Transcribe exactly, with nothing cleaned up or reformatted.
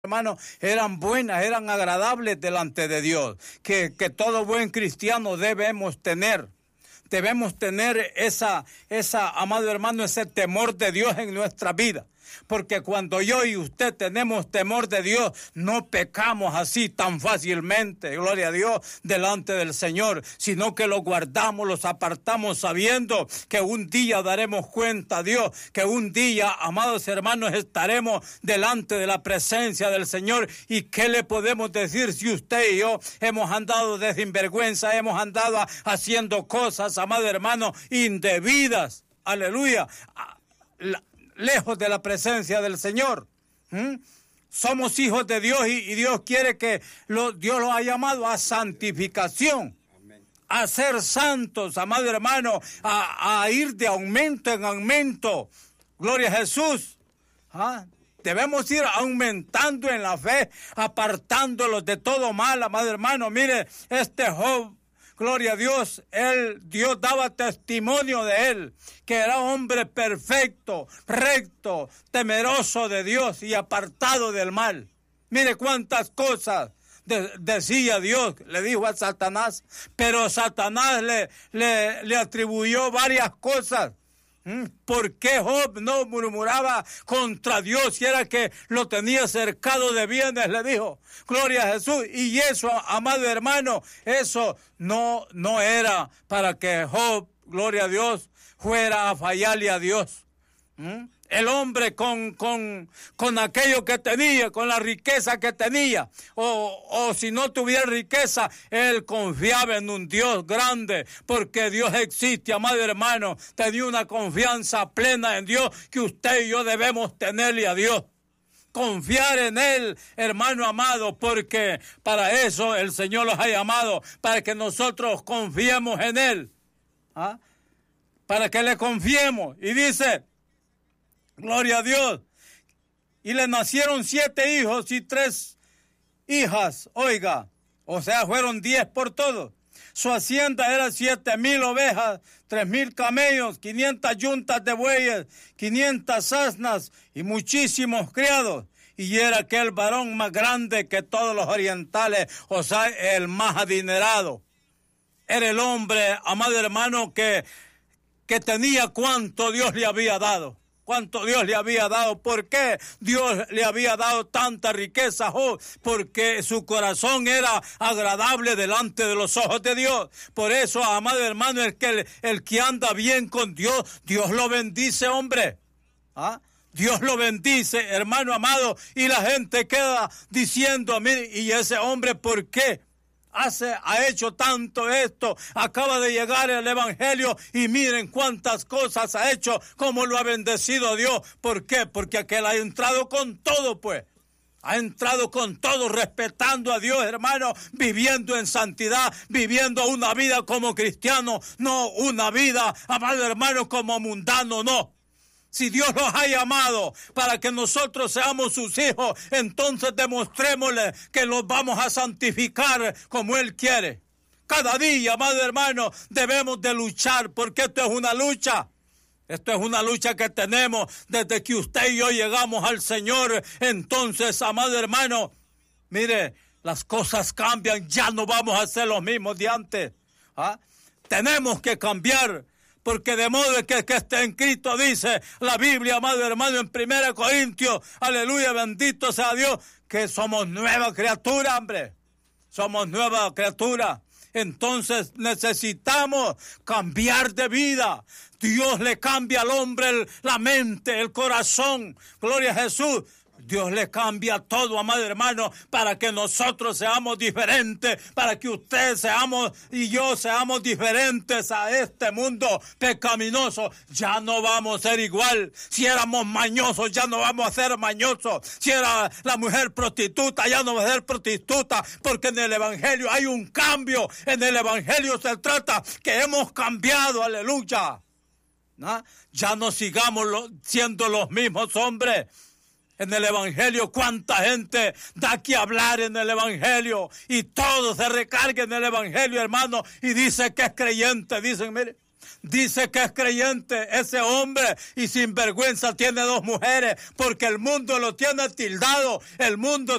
hermanos, eran buenas, eran agradables delante de Dios, que, que todo buen cristiano debemos tener. Debemos tener esa, esa, amado hermano, ese temor de Dios en nuestra vida. Porque cuando yo y usted tenemos temor de Dios, no pecamos así tan fácilmente, gloria a Dios, delante del Señor, sino que los guardamos, los apartamos sabiendo que un día daremos cuenta a Dios, que un día, amados hermanos, estaremos delante de la presencia del Señor. ¿Y qué le podemos decir si usted y yo hemos andado de sinvergüenza, hemos andado haciendo cosas, amado hermano, indebidas? Aleluya. La, lejos de la presencia del Señor. ¿Mm? Somos hijos de Dios y, y Dios quiere que lo, Dios los ha llamado a santificación, amén, a ser santos, amado hermano, a, a ir de aumento en aumento. Gloria a Jesús. ¿Ah? Debemos ir aumentando en la fe, apartándolos de todo mal, amado hermano. Mire, este Job, gloria a Dios, él, Dios daba testimonio de él, que era hombre perfecto, recto, temeroso de Dios y apartado del mal. Mire cuántas cosas de, decía Dios, le dijo a Satanás, pero Satanás le, le, le atribuyó varias cosas. ¿Por qué Job no murmuraba contra Dios si era que lo tenía cercado de bienes? Le dijo, gloria a Jesús. Y eso, amado hermano, eso no, no era para que Job, gloria a Dios, fuera a fallarle a Dios. ¿Mm? El hombre con, con, con aquello que tenía, con la riqueza que tenía, o, o si no tuviera riqueza, él confiaba en un Dios grande, porque Dios existe, amado hermano. Tenía una confianza plena en Dios que usted y yo debemos tenerle a Dios. Confiar en Él, hermano amado, porque para eso el Señor los ha llamado, para que nosotros confiemos en Él. ¿Ah? Para que le confiemos. Y dice, gloria a Dios. Y le nacieron siete hijos y tres hijas, oiga, o sea, fueron diez por todo. Su hacienda era siete mil ovejas, tres mil camellos, quinientas yuntas de bueyes, quinientas asnas y muchísimos criados. Y era aquel varón más grande que todos los orientales, o sea, el más adinerado. Era el hombre, amado hermano, que, que tenía cuanto Dios le había dado. Cuánto Dios le había dado. ¿Por qué Dios le había dado tanta riqueza a Job? Porque su corazón era agradable delante de los ojos de Dios. Por eso, amado hermano, el que, el que anda bien con Dios, Dios lo bendice, hombre. ¿Ah? Dios lo bendice, hermano amado, y la gente queda diciendo, mire, ¿y ese hombre por qué hace, ha hecho tanto esto? Acaba de llegar el evangelio y miren cuántas cosas ha hecho, cómo lo ha bendecido Dios. ¿Por qué? Porque aquel ha entrado con todo, pues. Ha entrado con todo, respetando a Dios, hermano, viviendo en santidad, viviendo una vida como cristiano, no una vida, amado hermano, como mundano, no. Si Dios los ha llamado para que nosotros seamos sus hijos, entonces demostrémosle que los vamos a santificar como Él quiere. Cada día, amado hermano, debemos de luchar, porque esto es una lucha. Esto es una lucha que tenemos desde que usted y yo llegamos al Señor. Entonces, amado hermano, mire, las cosas cambian, ya no vamos a ser los mismos de antes. ¿Ah? Tenemos que cambiar. Porque de modo que, que esté en Cristo, dice la Biblia, amado hermano, en primera Corintios, aleluya, bendito sea Dios, que somos nueva criatura, hombre. Somos nueva criatura. Entonces necesitamos cambiar de vida. Dios le cambia al hombre el, la mente, el corazón. Gloria a Jesús. Dios le cambia todo, amado hermano, para que nosotros seamos diferentes, para que usted seamos y yo seamos diferentes a este mundo pecaminoso. Ya no vamos a ser igual. Si éramos mañosos, ya no vamos a ser mañosos. Si era la mujer prostituta, ya no va a ser prostituta, porque en el evangelio hay un cambio. En el evangelio se trata que hemos cambiado, aleluya. ¿No? Ya no sigamos lo, siendo los mismos hombres. En el evangelio, cuánta gente da que hablar en el evangelio y todo se recarga en el evangelio, hermano, y dice que es creyente. Dicen, mire, dice que es creyente ese hombre y sin vergüenza tiene dos mujeres porque el mundo lo tiene tildado, el mundo